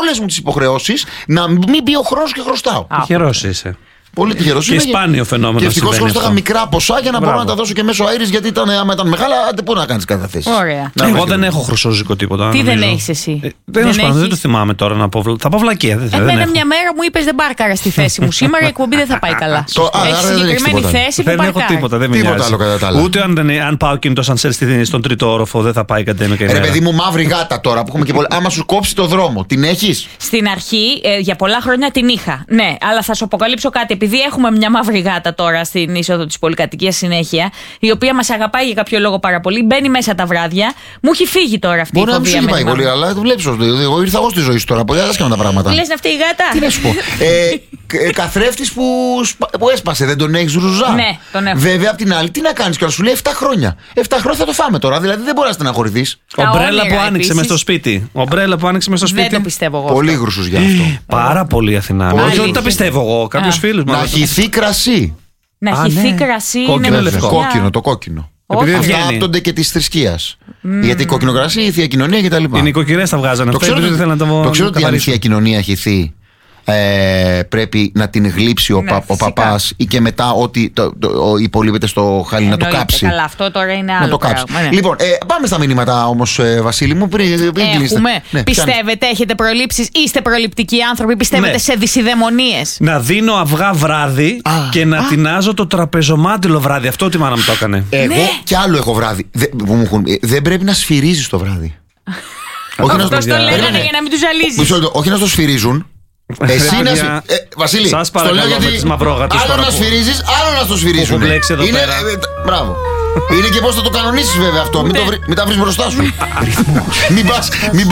όλες μου τις υποχρεώσεις, να μην μπει ο χρόνος και χρωστάω. Τυχερός είσαι. Πολύ τυχερός. Και σπάνιο φαινόμενο. Και ευτυχώς χρωστάγα μικρά ποσά για να μπορώ να τα δώσω και μέσω αέρης, γιατί άμα ήταν μεγάλα, άντε πού να κάνεις καταθέσεις. Ωραία. Εγώ δεν έχω χρυσόζυγο τίποτα. Τι δεν έχεις εσύ? Δεν το θυμάμαι τώρα να πω. Θα πω βλακεία. Εμένα μια μέρα μου είπες δεν πάρκαρα στη θέση μου. Σήμερα η εκπομπή δεν θα πάει καλά. Έχεις συγκεκριμένη θέση που δεν έχω τίποτα. Δεν με νοιάζει. Ούτε αν πάω κινητό σανσέρ στον τρίτο όροφο δεν θα πάει κατ' Ρε παιδί μου, μαύρη γάτα τώρα που έχουμε και πολλά. Άμα σου κόψει το δρόμο, την έχεις? Στην αρχή, για πολλά χρόνια την είχα. Ναι, αλλά θα σου αποκαλύψω κάτι. Επειδή έχουμε μια μαύρη γάτα τώρα στην είσοδο της πολυκατοικίας συνέχεια, η οποία μας αγαπάει για κάποιο λόγο πάρα πολύ, μπαίνει μέσα τα βράδια. Μου έχει φύγει τώρα αυτή η φοβία. Μπορεί να μην πάει πολύ, αλλά το βλέπεις. Εγώ ήρθα εγώ στη ζωή σου τώρα. Πολύ άσχημα τα πράγματα. Τι λες αυτή η γάτα? Τι να σου πω. Καθρέφτης που έσπασε, δεν τον έχεις ρουζά? Ναι, τον έχω. Βέβαια, απ' την άλλη, τι να κάνεις, και να σου λέει 7 χρόνια. 7 χρόνια θα το φάμε τώρα, δηλαδή δεν μπορεί να στεναχωρηθείς. Ομπρέλα που άνοιξε μες στο σπίτι. Ομπρέλα που άνοιξε μες στο σπίτι. Δεν το πιστεύω εγώ. Πολύ γρουσούς γι' αυτό. Πάρα πολύ Αθηνά. Όχι ότι τα πιστεύω εγώ. Κάποιους φίλους μου. Να χυθεί κρασί. Να χυθεί κρασί. Κόκκινο, λευκό. Κόκκινο, το κόκκινο. Επειδή Αυτά βγαίνει. άπτονται και της θρησκείας. Γιατί κόκκινο κρασί, η Θεία Κοινωνία κτλ. Οι νοικοκυρές τα βγάζανε. Το ξέρω ότι αν η Θεία Κοινωνία χυθεί, πρέπει να την γλύψει ο παπάς ή και μετά ό,τι υπολείπεται στο χάλι να το κάψει. Καλά, αυτό τώρα είναι άλλο πράγμα. Ναι. Λοιπόν, πάμε στα μηνύματα όμως, Βασίλη μου, πριν κλείσετε. Ναι, πιστεύετε, έχετε προλήψεις, είστε προληπτικοί άνθρωποι, πιστεύετε σε δυσιδαιμονίες? Να δίνω αυγά βράδυ και να τεινάζω το τραπεζομάντιλο βράδυ. Αυτό τη μάνα μου το έκανε. Εγώ κι άλλο έχω βράδυ. Δεν πρέπει να σφυρίζεις το βράδυ. Αυτό το λέγανε για να μην τους ζαλίζεις. Όχι να το σφυρίζουν. Εσύ να Βασίλη, σας παρακαλώ, γιατί άλλο να σφυρίζεις, άλλο να το σφυρίζουν. Μπράβο. Είναι και πώς θα το κανονίσεις βέβαια αυτό. Μην τα βρεις μπροστά σου. Μην πας